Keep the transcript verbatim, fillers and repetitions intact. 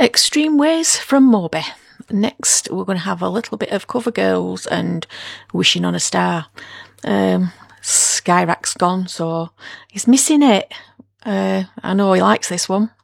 Extreme Ways from Moby. Next, we're going to have a little bit of Cover Girls and Wishing on a Star. Um, Skyrack's gone, so he's missing it. Uh, I know he likes this one.